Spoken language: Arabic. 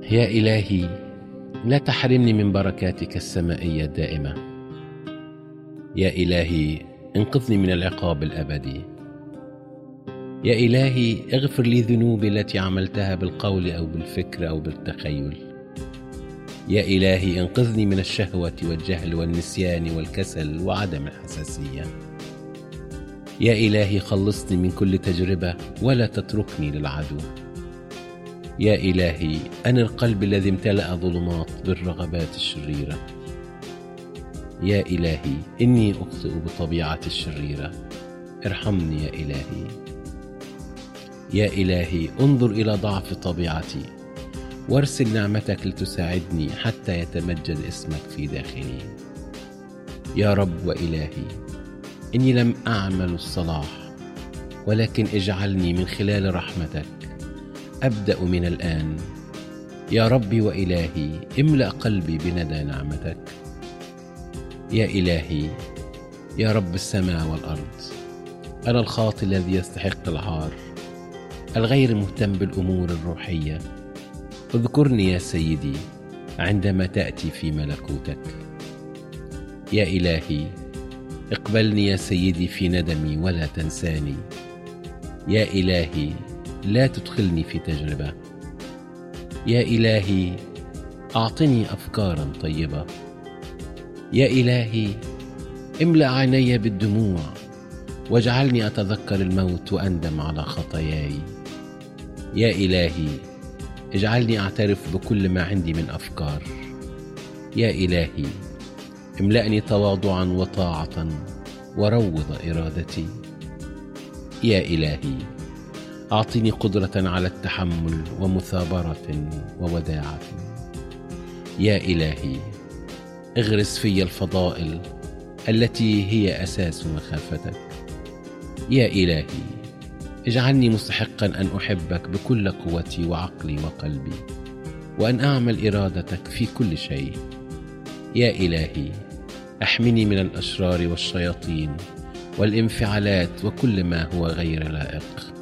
يا إلهي، لا تحرمني من بركاتك السمائية الدائمة. يا إلهي، انقذني من العقاب الأبدي. يا إلهي، اغفر لي ذنوبي التي عملتها بالقول أو بالفكر أو بالتخيل. يا إلهي، انقذني من الشهوة والجهل والنسيان والكسل وعدم الحساسية. يا إلهي، خلصني من كل تجربة ولا تتركني للعدو. يا إلهي، أنر قلبي الذي امتلأ ظلمات بالرغبات الشريرة. يا إلهي، إني أخطئ بطبيعتي الشريرة، ارحمني يا إلهي. يا إلهي، انظر إلى ضعف طبيعتي وارسل نعمتك لتساعدني حتى يتمجد اسمك في داخلي. يا رب وإلهي، إني لم أعمل الصلاح، ولكن اجعلني من خلال رحمتك أبدأ من الآن. يا ربي وإلهي، املأ قلبي بندى نعمتك. يا إلهي، يا رب السماء والأرض، أنا الخاطئ الذي يستحق العار، الغير مهتم بالأمور الروحية. اذكرني يا سيدي عندما تأتي في ملكوتك. يا إلهي، اقبلني يا سيدي في ندمي ولا تنساني. يا إلهي، لا تدخلني في تجربة. يا إلهي، أعطني أفكارا طيبة. يا إلهي، املأ عيني بالدموع واجعلني أتذكر الموت وأندم على خطاياي. يا إلهي، اجعلني أعترف بكل ما عندي من أفكار. يا إلهي، املأني تواضعا وطاعة وروض إرادتي. يا إلهي، أعطني قدرة على التحمل ومثابرة ووداعة. يا إلهي، اغرس في الفضائل التي هي أساس مخافتك. يا إلهي، اجعلني مستحقا أن أحبك بكل قوتي وعقلي وقلبي، وأن أعمل إرادتك في كل شيء. يا إلهي، أحمني من الأشرار والشياطين والانفعالات وكل ما هو غير لائق.